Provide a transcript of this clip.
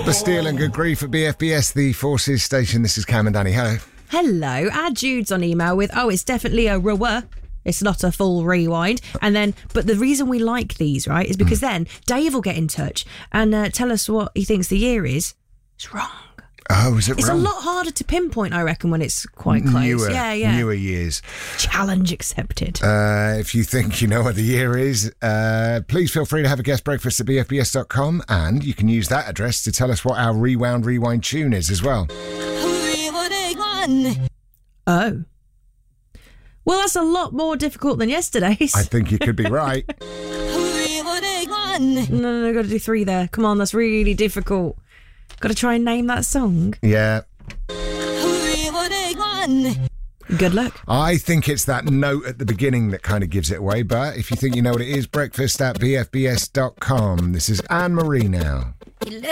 Bastille and Good Grief at BFBS, the Forces station. This is Cam and Danny. Hello. Hello. Our Jude's on email with, it's definitely a rower. It's not a full rewind. And then, but the reason we like these, right, is because then Dave will get in touch and tell us what he thinks the year is. It's wrong. Oh, is it It's wrong? a lot harder to pinpoint, I reckon, when it's quite close. Newer years. Challenge accepted. If you think you know what the year is, please feel free to have a guest breakfast at bfbs.com, and you can use that address to tell us what our rewind tune is as well. Oh. Well, that's a lot more difficult than yesterday's. I think you could be right. No, got to do 3 there. Come on, that's really difficult. Got to try and name that song. Yeah. Good luck. I think it's that note at the beginning that kind of gives it away, but if you think you know what it is, breakfast at bfbs.com. This is Anne-Marie now.